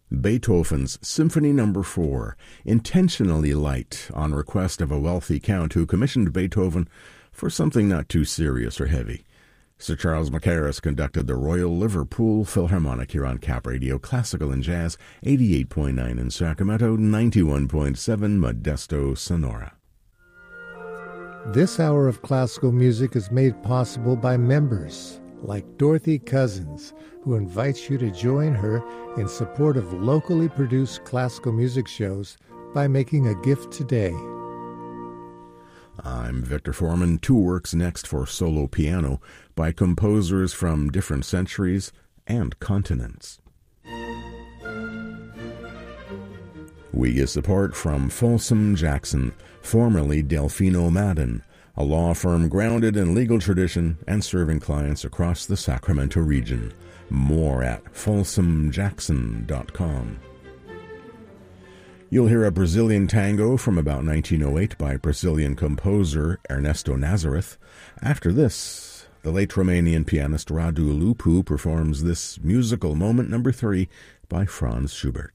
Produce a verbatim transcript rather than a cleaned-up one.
Beethoven's Symphony Number four, intentionally light on request of a wealthy count who commissioned Beethoven for something not too serious or heavy. Sir Charles Mackerras conducted the Royal Liverpool Philharmonic here on Cap Radio, Classical and Jazz, eighty-eight point nine in Sacramento, ninety-one point seven Modesto, Sonora. This hour of classical music is made possible by members like Dorothy Cousins, who invites you to join her in support of locally produced classical music shows by making a gift today. I'm Victor Foreman. Two works next for solo piano by composers from different centuries and continents. We get support from Folsom Jackson, formerly Delfino Madden, a law firm grounded in legal tradition and serving clients across the Sacramento region. More at folsom jackson dot com. You'll hear a Brazilian tango from about nineteen oh eight by Brazilian composer Ernesto Nazareth. After this, the late Romanian pianist Radu Lupu performs this musical moment number three by Franz Schubert.